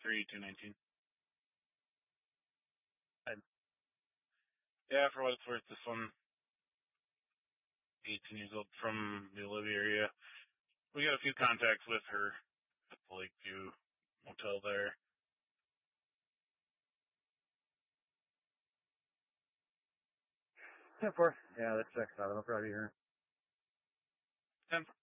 219. Yeah, for what it's worth, this one, 18 years old, from the Olivia area. We got a few contacts with her at the Lakeview Motel there. 10-4. Yeah, that checks out. I'll probably be here. 10-4.